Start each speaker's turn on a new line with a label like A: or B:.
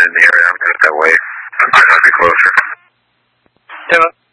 A: in the area. I'm good that way. I'm good. I'll be closer.
B: 10